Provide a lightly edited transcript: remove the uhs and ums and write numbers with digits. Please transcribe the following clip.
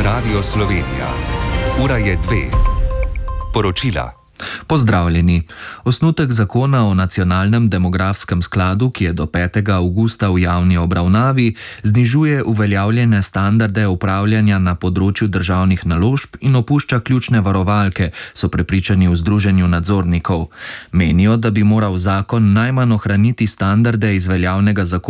Radio Slovenija. Ura je 2. Poročila. Pozdravljeni. Osnutek zakona o nacionalnem demografskem skladu, ki je do 5. avgusta v javni obravnavi, znižuje uveljavljene standarde upravljanja na področju državnih naložb in opušča ključne varovalke, so prepričani v Združenju nadzornikov. Menijo, da bi moral zakon najmanj ohraniti standarde iz veljavnega zakona